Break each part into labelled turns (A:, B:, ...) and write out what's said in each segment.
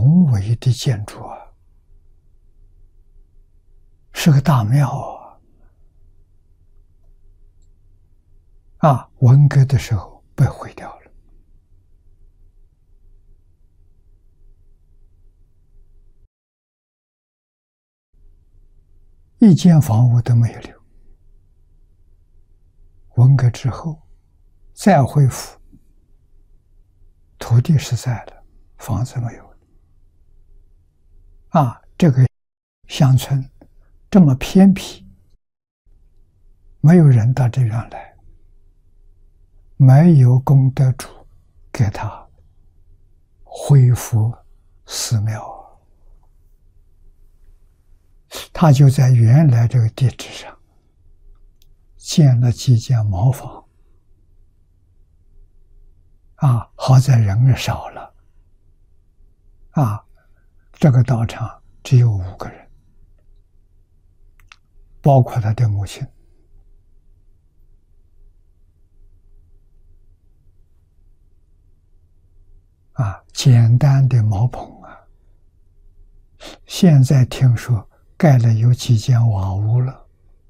A: 宏伟的建筑啊，是个大庙啊！文革的时候被毁掉了，一间房屋都没有留。文革之后再恢复，土地是在的，房子没有了啊！这个乡村这么偏僻，没有人到这边来，没有功德主给他恢复寺庙，他就在原来这个地址上建了几间茅房啊，好在人少了啊，这个道场只有5个人，包括他的母亲啊，简单的茅棚啊，现在听说盖了有几间瓦屋了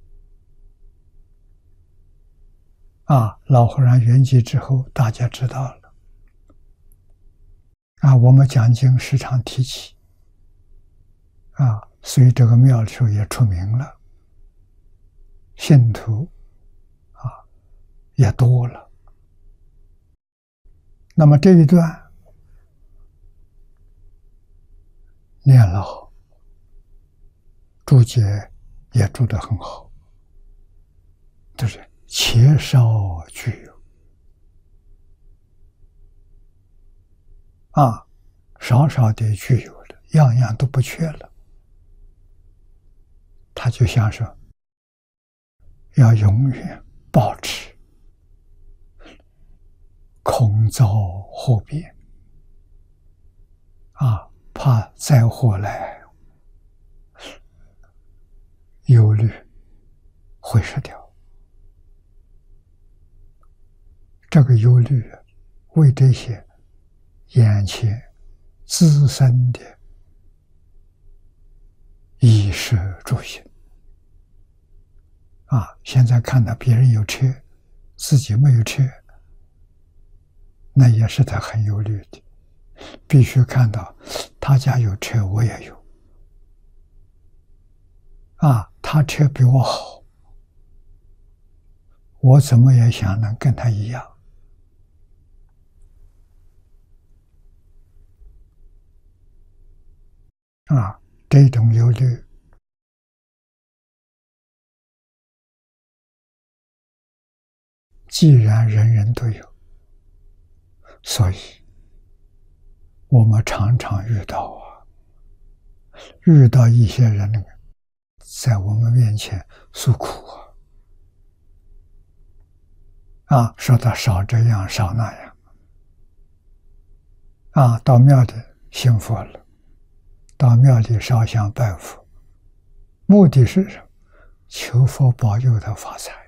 A: 啊！老和尚圆寂之后，大家知道了啊。我们讲经时常提起啊，所以这个庙的时候也出名了，信徒啊也多了。那么这一段念了好，注解也注得很好，就是且少具有啊，少少的具有了，样样都不缺了。他就像说要永远保持空遭祸变啊，怕灾祸来，忧虑会失掉。这个忧虑为这些眼前自身的衣食住行啊，现在看到别人有车，自己没有车，那也是他很忧虑的。必须看到他家有车，我也有啊，他车比我好，我怎么也想能跟他一样啊，这种忧虑既然人人都有，所以我们常常遇到一些人在我们面前诉苦啊，说他少这样少那样啊，到庙里信佛了，到庙里烧香拜佛，目的是什么？求佛保佑他发财，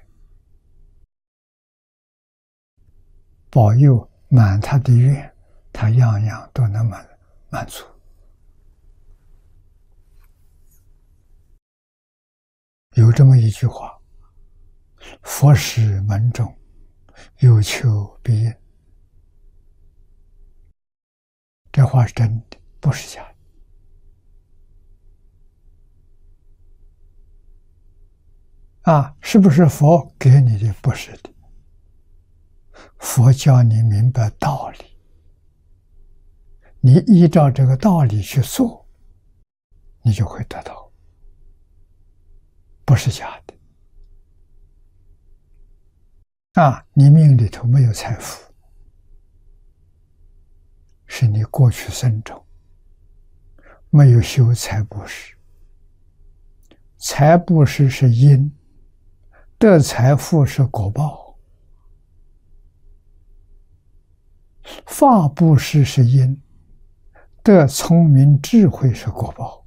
A: 保佑满他的愿，他样样都能满足。有这么一句话，佛使门中有求必应，这话是真的，不是假的啊！是不是佛给你的？不是的，佛教你明白道理，你依照这个道理去做，你就会得到，不是假的啊！你命里头没有财富，是你过去生中没有修财布施，财布施是因，得财富是果报，法布施是因，得聪明智慧是果报，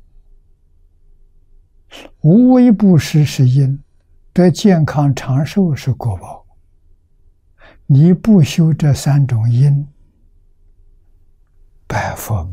A: 无为布施是因，得健康长寿是果报。你不修这3种因，拜佛